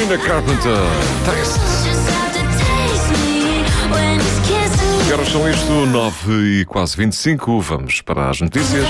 Sabrina Carpenter, Taste. Que horas são isto? 9 e quase 25. Vamos para as notícias.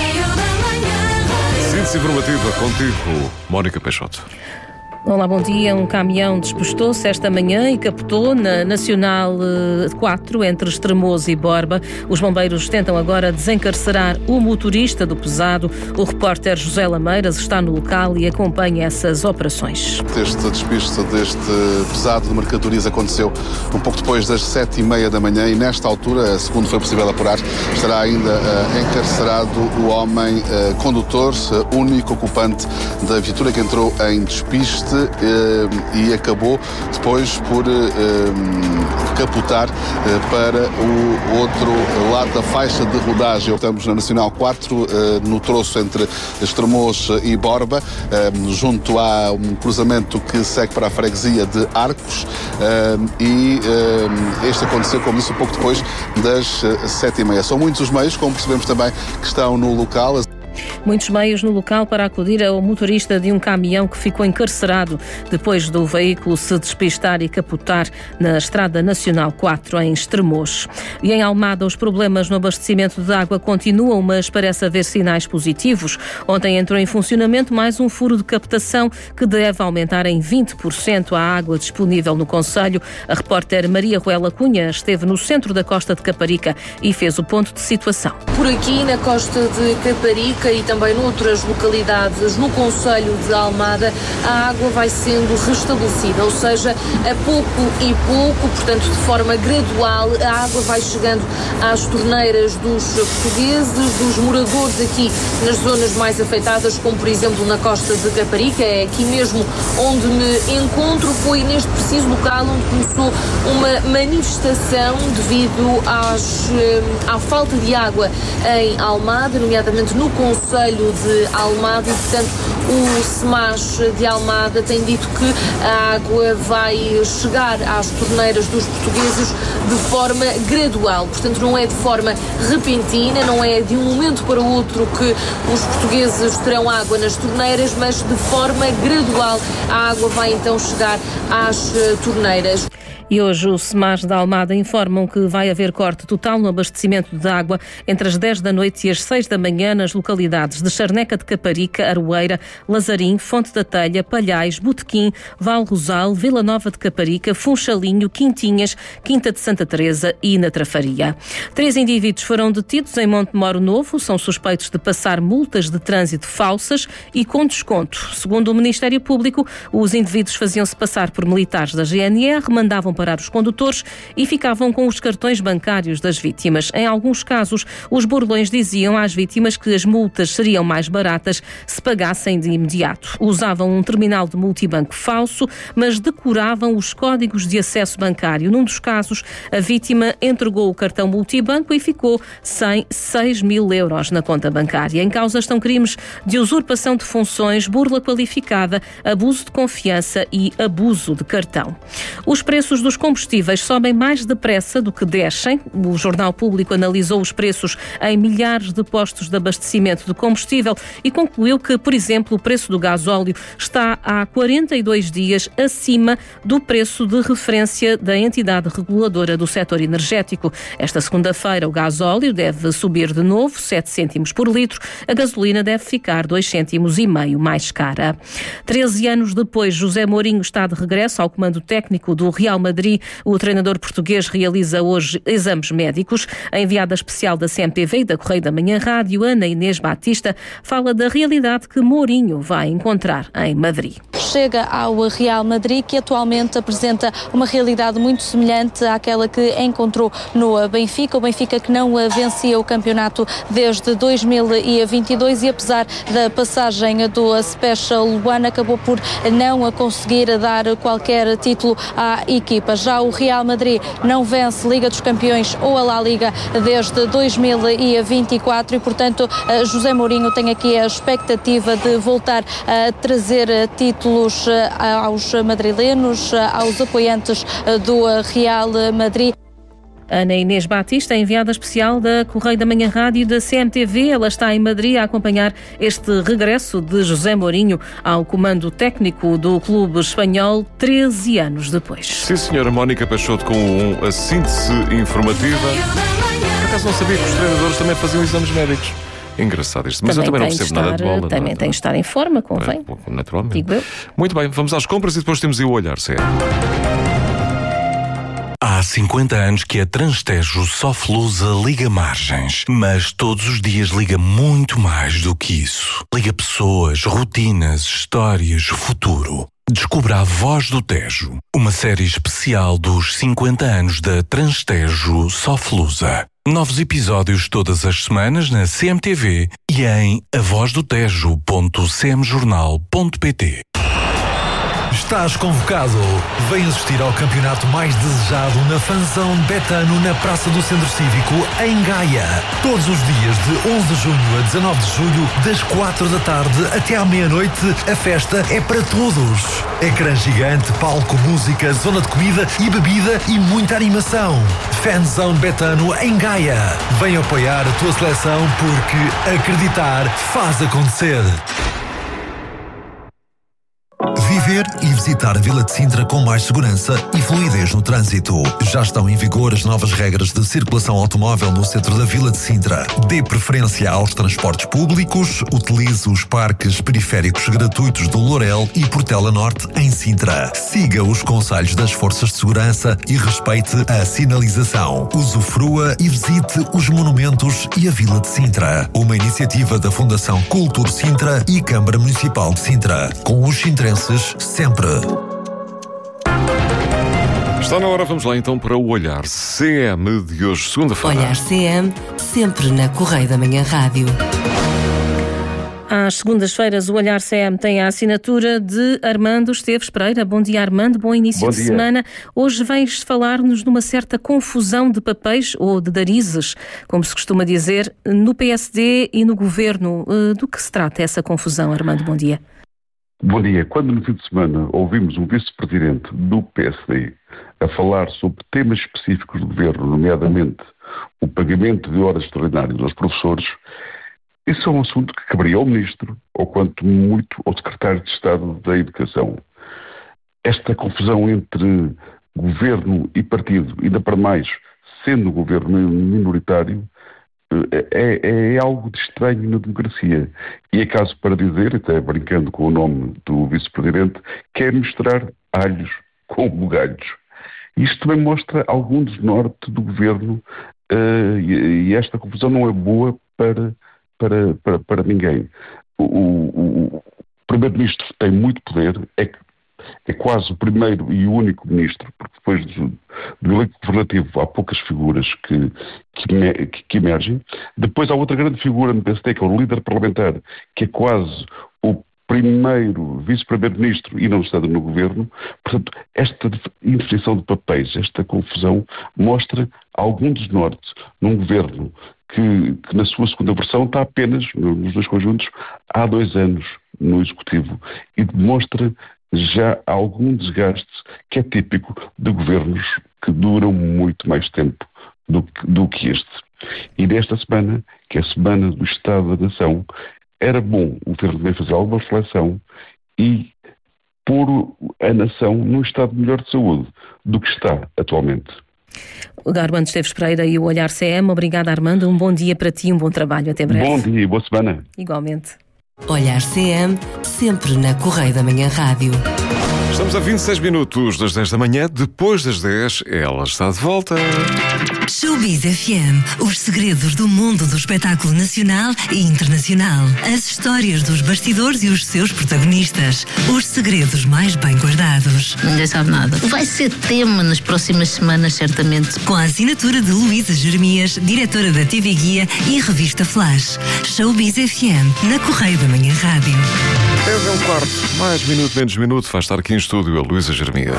Síntese informativa contigo, Mónica Peixoto. Olá, bom dia. Um caminhão despistou-se esta manhã e capotou na Nacional 4, entre Estremoz e Borba. Os bombeiros tentam agora desencarcerar o motorista do pesado. O repórter José Lameiras está no local e acompanha essas operações. Este despiste deste pesado de mercadorias aconteceu um pouco depois das 7h30 da manhã e nesta altura, segundo foi possível apurar, estará ainda encarcerado o homem condutor, único ocupante da viatura que entrou em despiste e acabou depois por capotar para o outro lado da faixa de rodagem. Estamos na Nacional 4, no troço entre Estremoz e Borba, junto a um cruzamento que segue para a freguesia de Arcos, e este aconteceu, como disse, um pouco depois das 7h30. São muitos os meios, como percebemos também, que estão no local. Muitos meios no local para acudir ao motorista de um caminhão que ficou encarcerado depois do veículo se despistar e capotar na Estrada Nacional 4, em Estremoz. E em Almada, os problemas no abastecimento de água continuam, mas parece haver sinais positivos. Ontem entrou em funcionamento mais um furo de captação que deve aumentar em 20% a água disponível no concelho. A repórter Maria Ruela Cunha esteve no centro da Costa de Caparica e fez o ponto de situação. Por aqui, na Costa de Caparica e também noutras localidades no concelho de Almada, a água vai sendo restabelecida, ou seja, a pouco e pouco, portanto de forma gradual, a água vai chegando às torneiras dos portugueses, dos moradores aqui nas zonas mais afetadas, como por exemplo na Costa de Caparica. É aqui mesmo onde me encontro, foi neste preciso local onde começou uma manifestação devido à falta de água em Almada, nomeadamente no concelho de Almada, e portanto o SEMAS de Almada tem dito que a água vai chegar às torneiras dos portugueses de forma gradual, portanto não é de forma repentina, não é de um momento para o outro que os portugueses terão água nas torneiras, mas de forma gradual a água vai então chegar às torneiras. E hoje o SEMAS da Almada informam que vai haver corte total no abastecimento de água entre as 10 da noite e as 6 da manhã nas localidades de Charneca de Caparica, Aroeira, Lazarim, Fonte da Telha, Palhais, Botequim, Val Rosal, Vila Nova de Caparica, Funchalinho, Quintinhas, Quinta de Santa Teresa e na Trafaria. 3 indivíduos foram detidos em Montemoro Novo, são suspeitos de passar multas de trânsito falsas e com desconto. Segundo o Ministério Público, os indivíduos faziam-se passar por militares da GNR, mandavam parar os condutores e ficavam com os cartões bancários das vítimas. Em alguns casos, os burlões diziam às vítimas que as multas seriam mais baratas se pagassem de imediato. Usavam um terminal de multibanco falso, mas decoravam os códigos de acesso bancário. Num dos casos, a vítima entregou o cartão multibanco e ficou sem 6.000 euros na conta bancária. Em causa estão crimes de usurpação de funções, burla qualificada, abuso de confiança e abuso de cartão. Os preços dos combustíveis sobem mais depressa do que descem. O Jornal Público analisou os preços em milhares de postos de abastecimento de combustível e concluiu que, por exemplo, o preço do gasóleo está há 42 dias acima do preço de referência da entidade reguladora do setor energético. Esta segunda-feira o gasóleo deve subir de novo 7 cêntimos por litro, a gasolina deve ficar 2,5 cêntimos mais cara. 13 anos depois, José Mourinho está de regresso ao comando técnico do Real Madrid. O treinador português realiza hoje exames médicos. A enviada especial da CMTV e da Correio da Manhã Rádio, Ana Inês Batista, fala da realidade que Mourinho vai encontrar em Madrid. Chega ao Real Madrid, que atualmente apresenta uma realidade muito semelhante àquela que encontrou no Benfica. O Benfica que não vencia o campeonato desde 2022 e apesar da passagem do Special One acabou por não conseguir dar qualquer título à equipa. Já o Real Madrid não vence Liga dos Campeões ou a La Liga desde 2024 e, portanto, José Mourinho tem aqui a expectativa de voltar a trazer títulos aos madrilenos, aos apoiantes do Real Madrid. Ana Inês Batista, enviada especial da Correio da Manhã Rádio da CMTV. Ela está em Madrid a acompanhar este regresso de José Mourinho ao comando técnico do clube espanhol 13 anos depois. Sim, senhora Mónica Peixoto, com a síntese informativa. Por acaso não sabia que os treinadores também faziam exames médicos. Engraçado isto, mas também eu também não percebo nada de bola. Também tem de estar em forma, convém. Naturalmente. Digo eu. Muito bem, vamos às compras e depois temos o olhar, sério. Há 50 anos que a Transtejo Soflusa liga margens, mas todos os dias liga muito mais do que isso. Liga pessoas, rotinas, histórias, futuro. Descubra A Voz do Tejo, uma série especial dos 50 anos da Transtejo Soflusa. Novos episódios todas as semanas na CMTV e em avozdotejo.cmjornal.pt. Estás convocado. Vem assistir ao campeonato mais desejado na Fanzão Betano na Praça do Centro Cívico, em Gaia. Todos os dias de 11 de junho a 19 de julho, das 4 da tarde até à meia-noite, a festa é para todos. Ecrã gigante, palco, música, zona de comida e bebida e muita animação. Fanzão Betano em Gaia. Vem apoiar a tua seleção porque acreditar faz acontecer. Viver e visitar a Vila de Sintra com mais segurança e fluidez no trânsito. Já estão em vigor as novas regras de circulação automóvel no centro da Vila de Sintra. Dê preferência aos transportes públicos, utilize os parques periféricos gratuitos do Lourel e Portela Norte em Sintra. Siga os conselhos das forças de segurança e respeite a sinalização. Usufrua e visite os monumentos e a Vila de Sintra. Uma iniciativa da Fundação Cultur Sintra e Câmara Municipal de Sintra. Com os sintrenses sempre. Está na hora, vamos lá então para o Olhar CM de hoje, segunda-feira. Olhar CM, sempre na Correio da Manhã Rádio. Às segundas-feiras, o Olhar CM tem a assinatura de Armando Esteves Pereira. Bom dia, Armando. Bom início de semana. Hoje vens falar-nos de uma certa confusão de papéis, ou de darizes, como se costuma dizer, no PSD e no Governo. Do que se trata essa confusão, Armando? Bom dia. Bom dia. Quando no fim de semana ouvimos um vice-presidente do PSD a falar sobre temas específicos do governo, nomeadamente o pagamento de horas extraordinárias aos professores, isso é um assunto que caberia ao ministro, ou quanto muito ao secretário de Estado da Educação. Esta confusão entre governo e partido, ainda para mais sendo o governo minoritário, é algo de estranho na democracia. E é caso para dizer, até brincando com o nome do vice-presidente, que é misturar alhos com bugalhos. Isto também mostra algum desnorte do governo e esta confusão não é boa para ninguém. O primeiro-ministro tem muito poder, é quase o primeiro e o único ministro, porque depois do elenco governativo há poucas figuras que emergem. Depois há outra grande figura no PSD, que é o líder parlamentar, que é quase o primeiro vice-primeiro-ministro e não está no governo. Portanto, esta indefinição de papéis, esta confusão, mostra algum desnorte num governo que na sua segunda versão está apenas, nos dois conjuntos, há 2 anos no Executivo e demonstra já algum desgaste que é típico de governos que duram muito mais tempo do que este. E nesta semana, que é a Semana do Estado da Nação, era bom o governo também fazer alguma reflexão e pôr a nação num estado melhor de saúde do que está atualmente. Armando Esteves Pereira e o Olhar CM. Obrigada, Armando. Um bom dia para ti, um bom trabalho. Até breve. Bom dia e boa semana. Igualmente. Olhar CM, sempre na Correio da Manhã Rádio. Estamos a 26 minutos das 10 da manhã. Depois das 10, ela está de volta. Showbiz FM, os segredos do mundo do espetáculo nacional e internacional. As histórias dos bastidores e os seus protagonistas. Os segredos mais bem guardados. Ninguém sabe nada. Vai ser tema nas próximas semanas, certamente. Com a assinatura de Luísa Jeremias, diretora da TV Guia e revista Flash. Showbiz FM, na Correio da Manhã Rádio. 10:15, mais minuto, menos minuto, vai estar aqui em estúdio a Luísa Jeremias.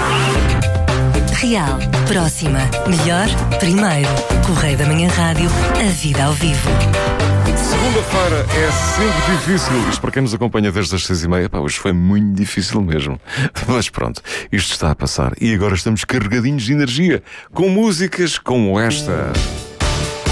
Real, próxima, melhor, primeiro. Correio da Manhã Rádio, a vida ao vivo. Segunda-feira é sempre difícil. Isto para quem nos acompanha desde as 6h30. Pá, hoje foi muito difícil mesmo. Mas pronto, isto está a passar. E agora estamos carregadinhos de energia com músicas como esta.